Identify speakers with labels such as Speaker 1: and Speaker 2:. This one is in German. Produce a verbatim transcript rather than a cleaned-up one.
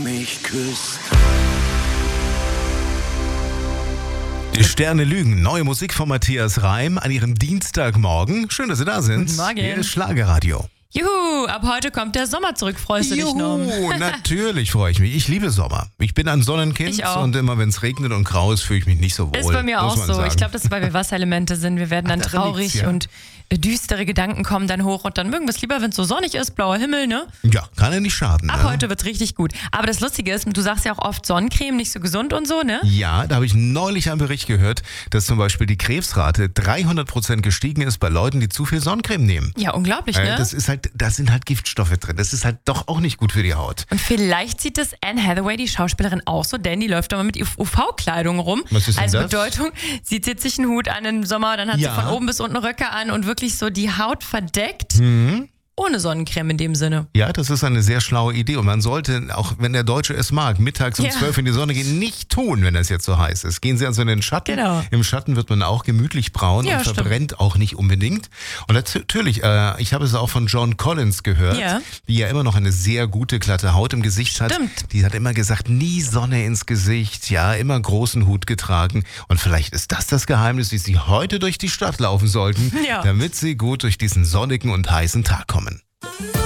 Speaker 1: mich küsst.
Speaker 2: Die Sterne lügen. Neue Musik von Matthias Reim an ihrem Dienstagmorgen. Schön, dass Sie da sind.
Speaker 3: Guten Morgen.
Speaker 2: Hier ist Schlagerradio.
Speaker 3: Juhu, ab heute kommt der Sommer zurück. Freust du dich noch?
Speaker 2: Juhu, natürlich freue ich mich. Ich liebe Sommer. Ich bin ein Sonnenkind
Speaker 3: Ich auch.
Speaker 2: und immer wenn es regnet und grau ist, fühle ich mich nicht so wohl.
Speaker 3: Ist bei mir
Speaker 2: muss
Speaker 3: auch
Speaker 2: man
Speaker 3: so.
Speaker 2: sagen.
Speaker 3: Ich glaube, das ist, weil wir Wasserelemente sind. Wir werden dann
Speaker 2: Ach, daran
Speaker 3: traurig
Speaker 2: liegt's, ja.
Speaker 3: und äh, düstere Gedanken kommen dann hoch und dann mögen wir es lieber, wenn es so sonnig ist, blauer Himmel, ne?
Speaker 2: Ja, kann ja nicht schaden.
Speaker 3: Ab
Speaker 2: ne?
Speaker 3: heute wird's richtig gut. Aber das Lustige ist, du sagst ja auch oft Sonnencreme, nicht so gesund und so, ne?
Speaker 2: Ja, da habe ich neulich einen Bericht gehört, dass zum Beispiel die Krebsrate dreihundert Prozent gestiegen ist bei Leuten, die zu viel Sonnencreme nehmen.
Speaker 3: Ja, unglaublich,
Speaker 2: Äh,
Speaker 3: ne?
Speaker 2: Das ist halt, da sind halt Giftstoffe drin. Das ist halt doch auch nicht gut für die Haut.
Speaker 3: Und vielleicht sieht das Anne Hathaway, die Schauspielerin, auch so, denn die läuft immer mit U V-Kleidung rum.
Speaker 2: Was ist denn
Speaker 3: also
Speaker 2: das?
Speaker 3: Bedeutung, sie zieht sich einen Hut an im Sommer, dann hat
Speaker 2: Ja.
Speaker 3: sie von oben bis unten Röcke an und wirklich so die Haut verdeckt.
Speaker 2: Mhm.
Speaker 3: Ohne Sonnencreme in dem Sinne.
Speaker 2: Ja, das ist eine sehr schlaue Idee und man sollte, auch wenn der Deutsche es mag, mittags um
Speaker 3: Ja.
Speaker 2: zwölf in die Sonne gehen, nicht tun, wenn es jetzt so heiß ist. Gehen Sie also in den Schatten.
Speaker 3: Genau.
Speaker 2: Im Schatten wird man auch gemütlich braun
Speaker 3: Ja,
Speaker 2: und
Speaker 3: stimmt.
Speaker 2: verbrennt auch nicht unbedingt. Und natürlich, äh, ich habe es auch von Joan Collins gehört,
Speaker 3: Ja.
Speaker 2: die ja immer noch eine sehr gute, glatte Haut im Gesicht hat.
Speaker 3: Stimmt.
Speaker 2: Die hat immer gesagt, nie Sonne ins Gesicht, ja, immer großen Hut getragen. Und vielleicht ist das das Geheimnis, wie Sie heute durch die Stadt laufen sollten,
Speaker 3: Ja.
Speaker 2: damit Sie gut durch diesen sonnigen und heißen Tag kommen.